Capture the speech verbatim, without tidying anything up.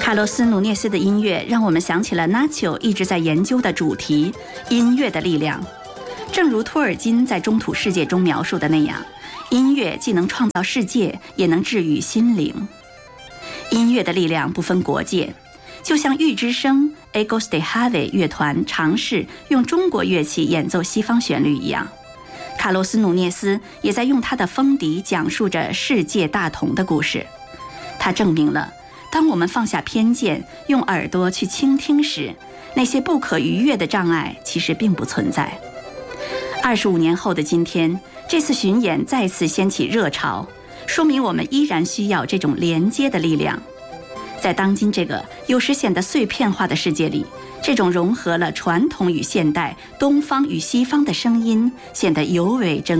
卡洛斯·努涅斯的音乐让我们想起了 Nacho 一直在研究的主题——音乐的力量。正如托尔金在《中土世界》中描述的那样，音乐既能创造世界，也能治愈心灵。音乐的力量不分国界，就像玉之声 Egos de Have 乐团尝试用中国乐器演奏西方旋律一样，卡洛斯·努涅斯也在用他的风笛讲述着世界大同的故事。他证明了，当我们放下偏见，用耳朵去倾听时，那些不可逾越的障碍其实并不存在。二十五年后的今天，这次巡演再次掀起热潮，说明我们依然需要这种连接的力量。在当今这个有时显得碎片化的世界里，这种融合了传统与现代、东方与西方的声音显得尤为珍贵。